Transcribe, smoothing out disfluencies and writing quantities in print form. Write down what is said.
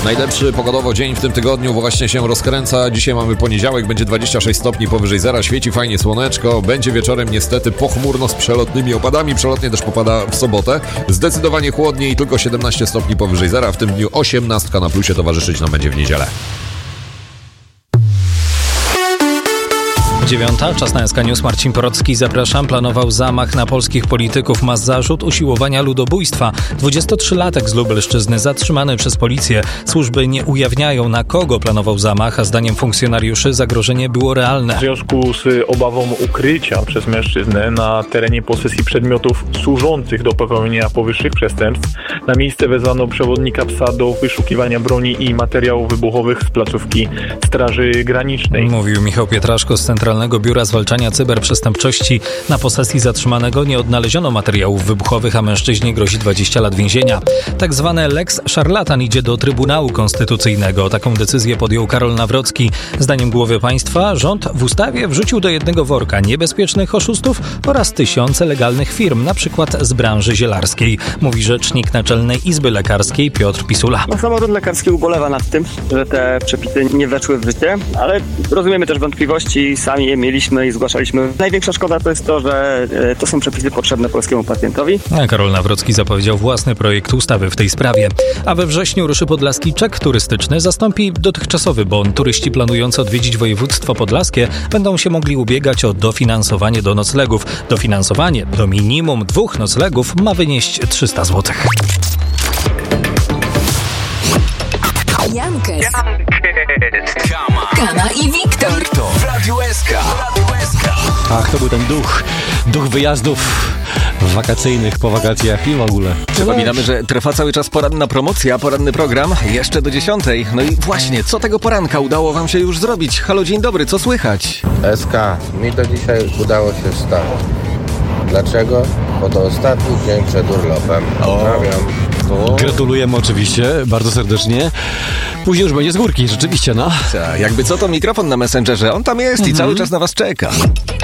Najlepszy pogodowo dzień w tym tygodniu właśnie się rozkręca. Dzisiaj mamy poniedziałek, będzie 26 stopni powyżej zera, świeci fajnie słoneczko. Będzie wieczorem niestety pochmurno z przelotnymi opadami. Przelotnie też popada w sobotę. Zdecydowanie chłodniej i tylko 17 stopni powyżej zera. W tym dniu 18 na plusie towarzyszyć nam będzie w niedzielę. 9. Czas na SK News. Marcin Porocki, zapraszam. Planował zamach na polskich polityków. Ma zarzut usiłowania ludobójstwa. 23-latek z Lubelszczyzny zatrzymany przez policję. Służby nie ujawniają, na kogo planował zamach, a zdaniem funkcjonariuszy zagrożenie było realne. W związku z obawą ukrycia przez mężczyznę na terenie posesji przedmiotów służących do popełnienia powyższych przestępstw, na miejsce wezwano przewodnika psa do wyszukiwania broni i materiałów wybuchowych z placówki Straży Granicznej. Mówił Michał Pietraszko z Centralnego Biura Zwalczania Cyberprzestępczości. Na posesji zatrzymanego nie odnaleziono materiałów wybuchowych, a mężczyźnie grozi 20 lat więzienia. Tak zwane Lex Szarlatan idzie do Trybunału Konstytucyjnego. Taką decyzję podjął Karol Nawrocki. Zdaniem głowy państwa rząd w ustawie wrzucił do jednego worka niebezpiecznych oszustów oraz tysiące legalnych firm, na przykład z branży zielarskiej. Mówi rzecznik Naczelnej Izby Lekarskiej Piotr Pisula. Samorząd lekarski ubolewa nad tym, że te przepisy nie weszły w życie, ale rozumiemy też wątpliwości, sami je mieliśmy i zgłaszaliśmy. Największa szkoda to jest to, że to są przepisy potrzebne polskiemu pacjentowi. A Karol Nawrocki zapowiedział własny projekt ustawy w tej sprawie. A we wrześniu ruszy podlaski czek turystyczny. Zastąpi dotychczasowy bon. Turyści planujący odwiedzić województwo podlaskie będą się mogli ubiegać o dofinansowanie do noclegów. Dofinansowanie do minimum 2 noclegów ma wynieść 300 zł. Jankes, Kama i Wiktor w Radiu SK. Ach, to był ten duch wyjazdów wakacyjnych po wakacjach i w ogóle. Przypominamy, że trwa cały czas poranna promocja, poranny program, jeszcze do 10. No i właśnie, co tego poranka udało wam się już zrobić? Halo, dzień dobry, co słychać? SK, mi to dzisiaj udało się wstać. Dlaczego? Bo to ostatni dzień przed urlopem. Pozdrawiam. Gratulujemy oczywiście, bardzo serdecznie. Później już będzie z górki, rzeczywiście, no. Jakby co, to mikrofon na Messengerze, on tam jest i cały czas na was czeka.